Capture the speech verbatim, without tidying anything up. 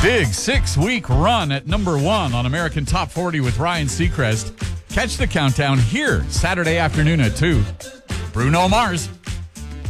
big six-week run at number one on American Top forty with Ryan Seacrest. Catch the countdown here Saturday afternoon at two. Bruno Mars.